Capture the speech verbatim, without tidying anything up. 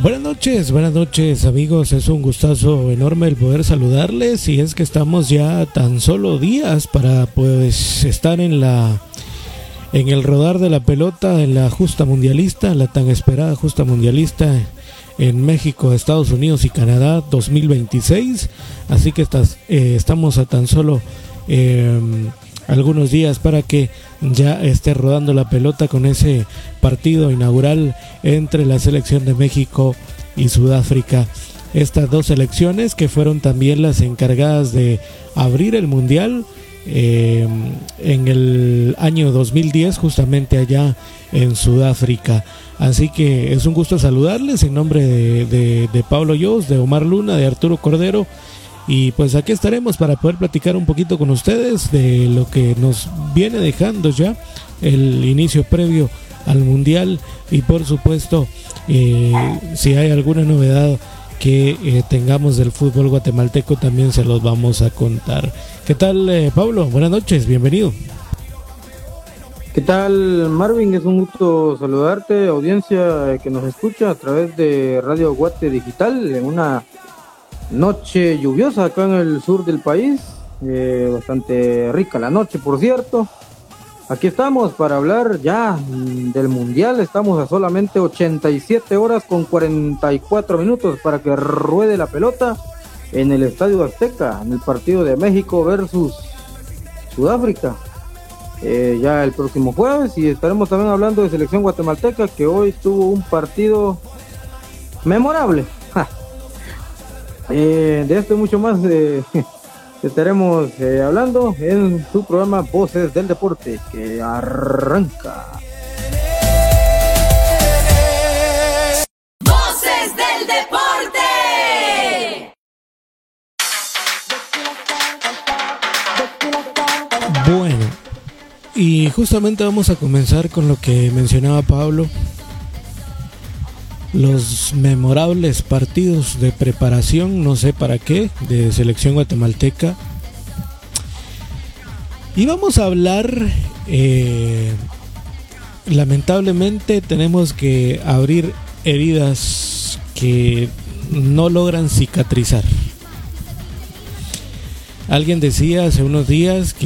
Buenas noches, buenas noches amigos, es un gustazo enorme el poder saludarles y es que estamos ya tan solo días para pues estar en la en el rodar de la pelota en la justa mundialista, la tan esperada justa mundialista en México, Estados Unidos y Canadá dos mil veintiséis, así que estás, eh, estamos a tan solo eh, algunos días para que ya esté rodando la pelota con ese partido inaugural entre la selección de México y Sudáfrica. Estas dos selecciones que fueron también las encargadas de abrir el mundial eh, en el año dos mil diez, justamente allá en Sudáfrica. Así que es un gusto saludarles en nombre de, de, de Pablo Yos, de Omar Luna, de Arturo Cordero. Y pues aquí estaremos para poder platicar un poquito con ustedes de lo que nos viene dejando ya el inicio previo al mundial y por supuesto eh, si hay alguna novedad que eh, tengamos del fútbol guatemalteco también se los vamos a contar. ¿Qué tal eh, Pablo? Buenas noches, bienvenido. ¿Qué tal Marvin? Es un gusto saludarte, audiencia que nos escucha a través de Radio Guate Digital en una noche lluviosa acá en el sur del país, eh, bastante rica la noche por cierto. Aquí estamos para hablar ya del mundial, estamos a solamente ochenta y siete horas con cuarenta y cuatro minutos para que ruede la pelota en el Estadio Azteca, en el partido de México versus Sudáfrica, eh, ya el próximo jueves, y estaremos también hablando de selección guatemalteca que hoy tuvo un partido memorable. Ja. Eh, de esto y mucho más eh, estaremos eh, hablando en su programa Voces del Deporte, que arranca. Voces del Deporte. Bueno, y justamente vamos a comenzar con lo que mencionaba Pablo. Los memorables partidos de preparación, no sé para qué, de selección guatemalteca. Y vamos a hablar, eh, lamentablemente tenemos que abrir heridas que no logran cicatrizar. Alguien decía hace unos días que